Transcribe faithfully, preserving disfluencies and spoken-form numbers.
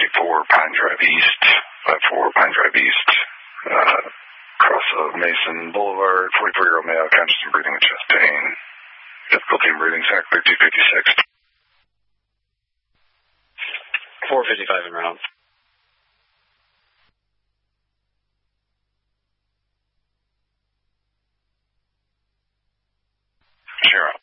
four Pine Drive East, five four Pine Drive East, uh, cross of Mason Boulevard, forty-four-year-old male, conscious and breathing with chest pain, difficulty in breathing, SAC thirty-two fifty-six. four fifty-five en route. Sure.